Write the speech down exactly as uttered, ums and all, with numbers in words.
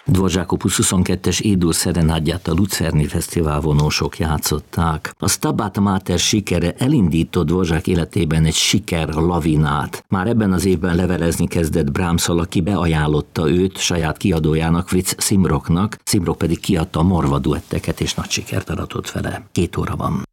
Dvořák opus huszonkettes Édur szerenádját a Lucerni Fesztivál vonósok játszották. A Stabat Mater sikere elindított Dvořák életében egy siker lavinát. Már ebben az évben levelezni kezdett Brahmsszal, aki beajánlotta őt saját kiadójának, Fritz Simrocknak, Simrock pedig kiadta a Morva duetteket és nagy sikert aratott vele. Két óra van.